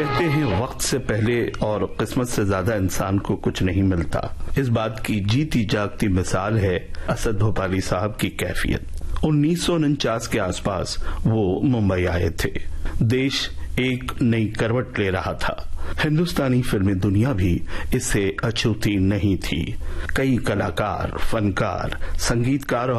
कहते हैं वक्त से पहले और किस्मत से ज्यादा इंसान को कुछ नहीं मिलता। इस बात की जीती जागती मिसाल है असद भोपाली साहब की कैफियत। 1949 के आसपास वो मुंबई आए थे। देश एक नई करवट ले रहा था। हिंदुस्तानी फिल्मी दुनिया भी इससे अछूती नहीं थी। कई कलाकार, फनकार, संगीतकार